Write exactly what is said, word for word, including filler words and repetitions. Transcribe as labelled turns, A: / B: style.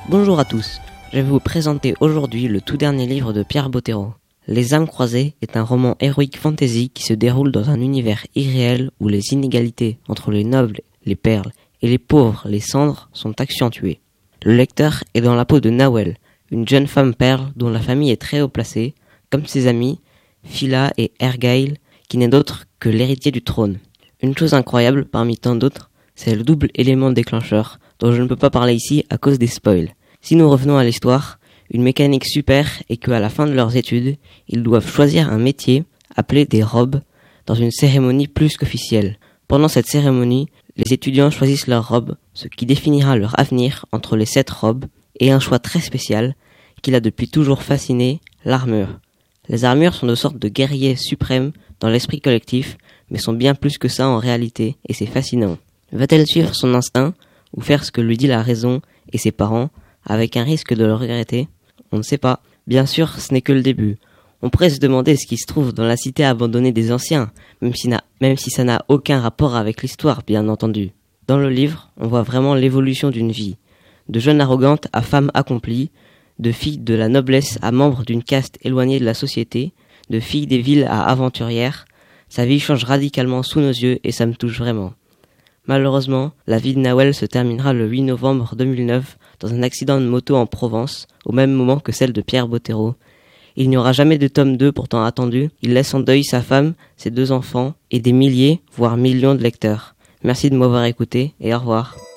A: Bonjour à tous, je vais vous présenter aujourd'hui le tout dernier livre de Pierre Bottero. Les âmes croisées est un roman héroïque fantasy qui se déroule dans un univers irréel où les inégalités entre les nobles, les perles, et les pauvres, les cendres, sont accentuées. Le lecteur est dans la peau de Nawel, une jeune femme perle dont la famille est très haut placée, comme ses amis, Phila et Ergail, qui n'est d'autre que l'héritier du trône. Une chose incroyable parmi tant d'autres, c'est le double élément déclencheur, dont je ne peux pas parler ici à cause des spoils. Si nous revenons à l'histoire, une mécanique super est qu'à la fin de leurs études, ils doivent choisir un métier, appelé des robes, dans une cérémonie plus qu'officielle. Pendant cette cérémonie, les étudiants choisissent leur robe, ce qui définira leur avenir entre les sept robes, et un choix très spécial, qui l'a depuis toujours fasciné, l'armure. Les armures sont de sortes de guerriers suprêmes dans l'esprit collectif, mais sont bien plus que ça en réalité, et c'est fascinant. Va-t-elle suivre son instinct, ou faire ce que lui dit la raison et ses parents, avec un risque de le regretter? On ne sait pas. Bien sûr, ce n'est que le début. On pourrait se demander ce qui se trouve dans la cité abandonnée des anciens, même si, na- même si ça n'a aucun rapport avec l'histoire, bien entendu. Dans le livre, on voit vraiment l'évolution d'une vie. De jeune arrogante à femme accomplie, de fille de la noblesse à membre d'une caste éloignée de la société, de fille des villes à aventurière, sa vie change radicalement sous nos yeux et ça me touche vraiment. Malheureusement, la vie de Nawel se terminera le huit novembre deux mille neuf dans un accident de moto en Provence, au même moment que celle de Pierre Bottero. Il n'y aura jamais de tome deux pourtant attendu, il laisse en deuil sa femme, ses deux enfants et des milliers, voire millions de lecteurs. Merci de m'avoir écouté et au revoir.